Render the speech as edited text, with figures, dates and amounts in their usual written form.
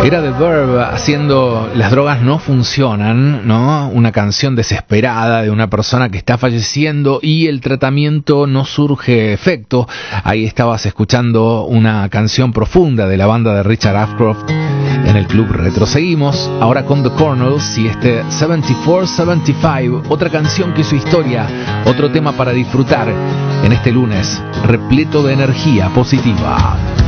Era The Verve haciendo Las drogas no funcionan, ¿no? Una canción desesperada de una persona que está falleciendo y el tratamiento no surge efecto. Ahí estabas escuchando una canción profunda de la banda de Richard Ashcroft en el Club Retro. Seguimos ahora con The Cornels y este 74-75, otra canción que hizo historia, otro tema para disfrutar en este lunes repleto de energía positiva.